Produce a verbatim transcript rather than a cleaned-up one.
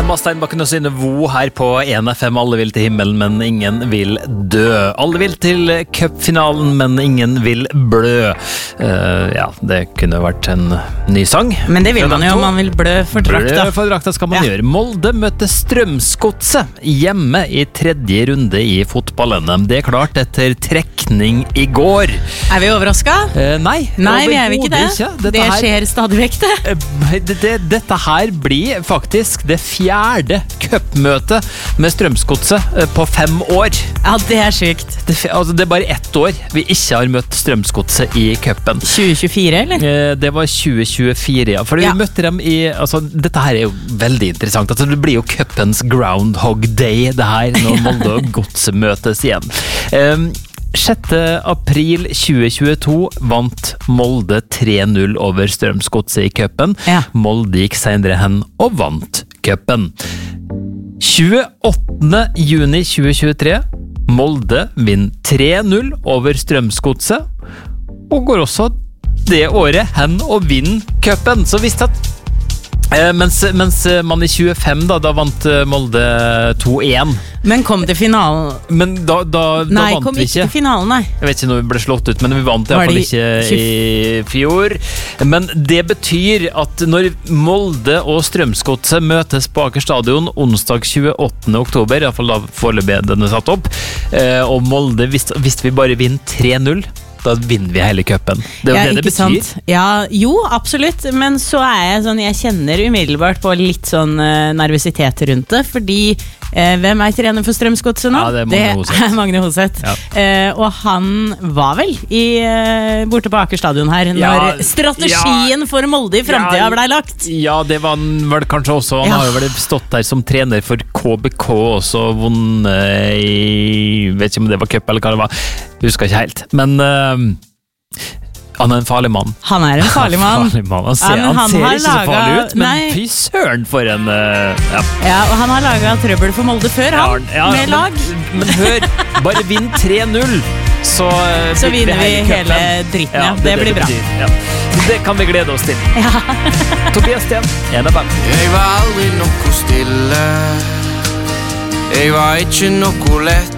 Thomas Steinbakken og Synne Vo her på en F M. Alle vil til himmelen, men ingen vil dø. Alle vil til cupfinalen, men ingen vil blø. Uh, ja, det kunne vært en ny sang. Men det vil man jo om man vil blø for drakta. Blø for drakta skal man ja. gjøre. Molde møtte Strømsgodset hjemme i tredje runde i fotballen. Det er klart etter trekning i går. Er vi overrasket? Uh, nei. Nei, vi er vi ikke det. Ikke. Det skjer her, stadig vekk det. Uh, det, det. Dette her blir faktisk det fjerde cupmøte med Strømsgodset på fem år. Ja, det er sykt. Det, altså, det er bare ett år vi ikke har møtt Strømsgodset i cupen. tjue tjuefire, eller? Det var tjue tjuefire, ja. For ja. vi møtte dem i... Altså, dette her er jo veldig interessant. Altså, det blir jo cupens Groundhog Day, det her, når Molde og Godset møtes igjen. Um, sjette april tjue tjueto vant Molde tre null over Strømsgodset i cupen. Ja. Molde gikk senere hen og vant cupen. tjueåttende juni tjue tjuetre Molde vinner tre null over Strømsgodset og går også det året hen og vinner cupen. Så visst at Eh, mens, mens man i tjuefem da, da vant Molde to én. Men kom til finalen? Men da, da, da nei, vant kom vi ikke ikke til finalen, nei. Jeg vet ikke når vi ble slått ut, men vi vant i hvert fall ikke i fjor. Men det betyr at når Molde og Strømsgodset møtes på Aker Stadion onsdag tjueåttende oktober, i hvert fall da foreløpig den er satt opp, eh, og Molde, hvis, hvis vi bare vinner tre null, da vinner vi hele cupen. Det er jo ja, det det betyr. Sant? Ja, jo, absolutt. Men så er jeg sånn, jeg kjenner umiddelbart på litt sånn uh, nervøsitet rundt det, fordi uh, hvem er trener for Strømsgodset nå? Ja, det er Magne Hoseth. Det er Magne Hoseth. Ja. Uh, og han var vel i, uh, borte på Aker Stadion her, når ja, strategien ja, for Molde i fremtiden ja, ble lagt. Ja, det var han vel kanskje også. Han ja. har jo vel stått der som trener for K B K også, vunnet i, vet ikke om det var cup eller hva det var. Husker ikke helt, men uh, han er en farlig mann. Han er en farlig mann. farlig mann. Han ser, ja, han han ser ikke så farlig ut, men nei. Fy søren for en uh, ja. ja, og han har laget trøbbel for Molde før, han, ja, ja, med men, lag. Men hør, bare vinn tre null, så, uh, så vinner vi hele, hele dritten, ja. Det, det, det blir bra. Betyr, ja. Det kan vi glede oss til. Ja. Tobias Sten, en av dem. Jeg var aldri noe stille. Jeg var ikke noe lett.